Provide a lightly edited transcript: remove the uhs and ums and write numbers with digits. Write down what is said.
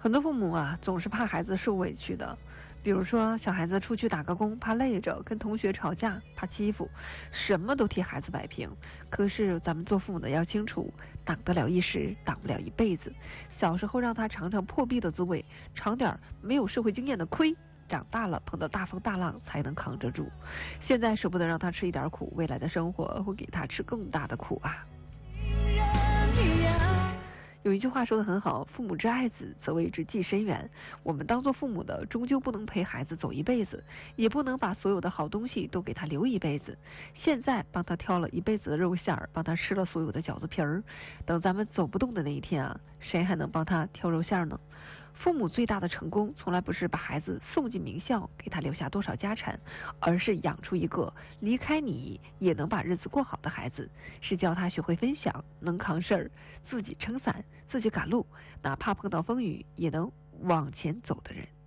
很多父母啊，总是怕孩子受委屈的。比如说，小孩子出去打个工，怕累着；跟同学吵架，怕欺负，什么都替孩子摆平。可是咱们做父母的要清楚，挡得了一时，挡不了一辈子。小时候让他尝尝破壁的滋味，尝点没有社会经验的亏，长大了碰到大风大浪才能扛得住。现在舍不得让他吃一点苦，未来的生活会给他吃更大的苦啊。有一句话说得很好，父母之爱子，则为之计深远。我们当做父母的，终究不能陪孩子走一辈子，也不能把所有的好东西都给他留一辈子。现在帮他挑了一辈子的肉馅儿，帮他吃了所有的饺子皮儿，等咱们走不动的那一天啊，谁还能帮他挑肉馅儿呢？父母最大的成功，从来不是把孩子送进名校，给他留下多少家产，而是养出一个离开你也能把日子过好的孩子，是教他学会分享，能扛事儿，自己撑伞，自己赶路，哪怕碰到风雨也能往前走的人。